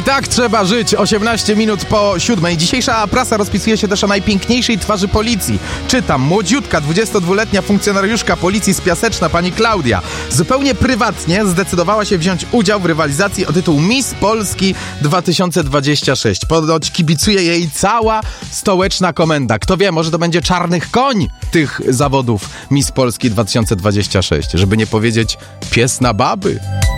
Tak trzeba żyć. 18 minut po 7. Dzisiejsza prasa rozpisuje się też o najpiękniejszej twarzy policji. Czytam. Młodziutka, 22-letnia funkcjonariuszka policji z Piaseczna, pani Klaudia, zupełnie prywatnie zdecydowała się wziąć udział w rywalizacji o tytuł Miss Polski 2026. Ponoć kibicuje jej cała stołeczna komenda. Kto wie, może to będzie czarnych koń tych zawodów Miss Polski 2026. Żeby nie powiedzieć pies na baby.